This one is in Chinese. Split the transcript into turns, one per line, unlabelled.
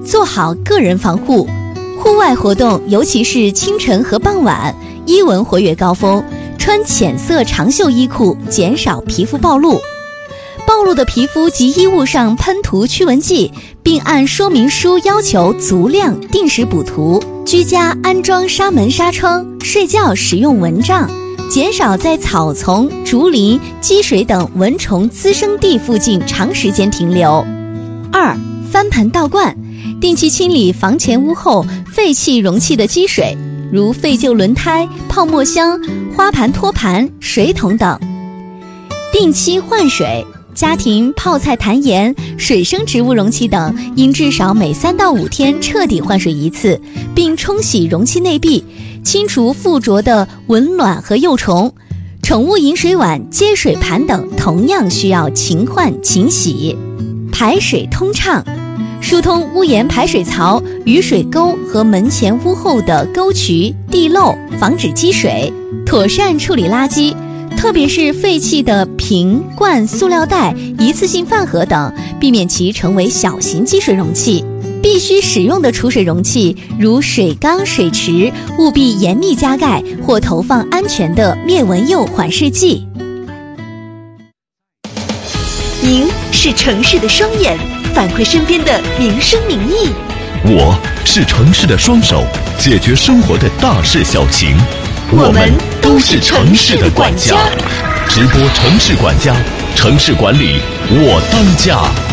做好个人防护。户外活动，尤其是清晨和傍晚，衣纹活跃高峰，穿浅色长袖衣裤，减少皮肤暴露。暴露的皮肤及衣物上喷涂驱蚊剂，并按说明书要求足量定时补涂。居家安装纱门纱窗，睡觉使用蚊帐，减少在草丛、竹林、积水等蚊虫滋生地附近长时间停留。2. 翻盆倒灌，定期清理房前屋后废弃容器的积水，如废旧轮胎、泡沫箱、花盘托盘、水桶等。定期换水，家庭泡菜坛盐、水生植物容器等应至少每3到5天彻底换水一次，并冲洗容器内壁，清除附着的蚊卵和幼虫。宠物饮水碗、接水盘等同样需要勤换勤洗。排水通畅，疏通屋檐排水槽、雨水沟和门前屋后的沟渠、地漏，防止积水。妥善处理垃圾，特别是废弃的瓶、罐、塑料袋、一次性饭盒等，避免其成为小型积水容器。必须使用的储水容器，如水缸、水池，务必严密加盖或投放安全的灭蚊釉缓释剂。
您是城市的双眼，反馈身边的民生民意；
我是城市的双手，解决生活的大事小情。
我们都是城市的管家。
直播城市管家，城市管理我当家。